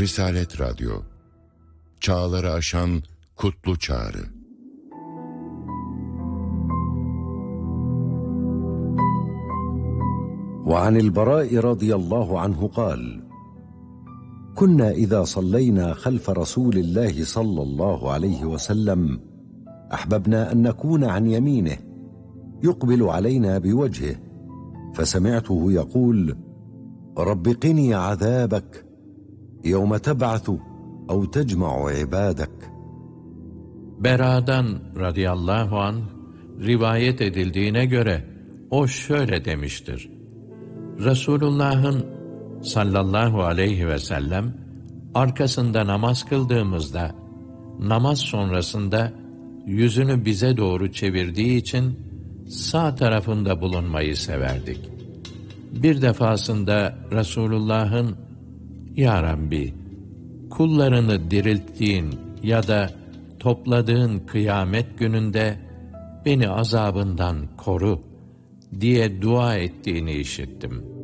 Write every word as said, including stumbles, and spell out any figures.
Risalet Radyo, çağları aşan kutlu çağrı. وعن البراء رضي الله عنه قال: كنا إذا صلينا خلف رسول الله صلى الله عليه وسلم أحببنا أن نكون عن يمينه يقبل علينا بوجهه، فسمعته يقول: رب قني عذابك يوم تبعث أو تجمع عبادك. Bera'dan radıyallahu anh rivayet edildiğine göre o şöyle demiştir: Resulullah'ın sallallahu aleyhi ve sellem arkasında namaz kıldığımızda, namaz sonrasında yüzünü bize doğru çevirdiği için sağ tarafında bulunmayı severdik. Bir defasında Resulullah'ın, "Ya Rabbi, kullarını dirilttiğin ya da topladığın kıyamet gününde beni azabından koru" diye dua ettiğini işittim.